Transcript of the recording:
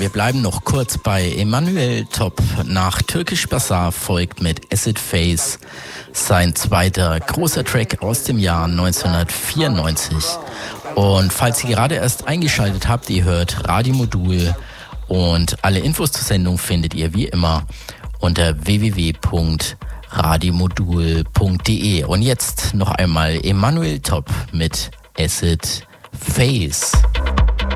wir bleiben noch kurz bei Emanuel Top. Nach Turkish Bazaar folgt mit Acid Face sein zweiter großer Track aus dem Jahr 1994. Und falls ihr gerade erst eingeschaltet habt, ihr hört Radio Modul und alle Infos zur Sendung findet ihr wie immer unter www.radiomodul.de. Und jetzt noch einmal Emanuel Top mit Acid Face.